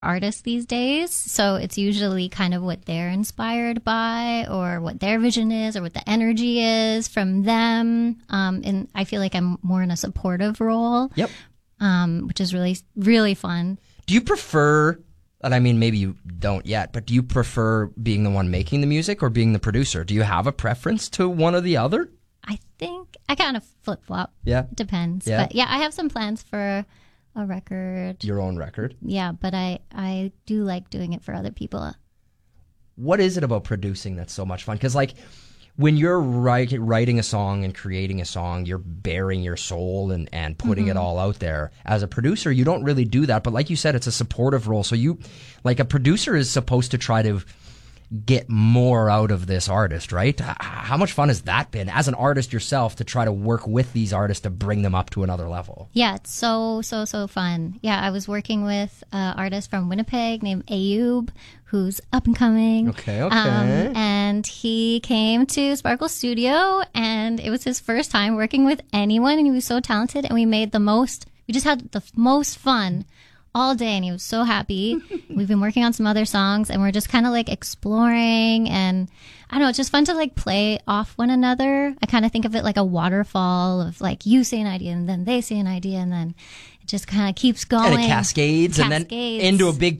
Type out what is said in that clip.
artists these days. So it's usually kind of what they're inspired by or what their vision is or what the energy is from them. And I feel like I'm more in a supportive role. Yep. Which is really, really fun. Do you prefer, and I mean, maybe you don't yet, but do you prefer being the one making the music or being the producer? Do you have a preference to one or the other? I think I kind of flip-flop. Yeah. It depends. Yeah. But yeah, I have some plans for a record. Your own record? Yeah, but I do like doing it for other people. What is it about producing that's so much fun? Because, like, when you're writing a song and creating a song, you're bearing your soul and putting it all out there. As a producer, you don't really do that. But like you said, it's a supportive role. So you, like, a producer is supposed to try to get more out of this artist, right? How much fun has that been as an artist yourself to try to work with these artists to bring them up to another level? Yeah, it's so fun. Yeah, I was working with an artist from Winnipeg named Ayub, who's up and coming. Okay. And he came to Sparkle Studio, and it was his first time working with anyone, and he was so talented, and we just had the most fun all day, and he was so happy. We've been working on some other songs, and we're just kind of like exploring, and I don't know, it's just fun to like play off one another. I kind of think of it like a waterfall of like you say an idea, and then they say an idea, and then it just kind of keeps going. And it cascades, and then into a big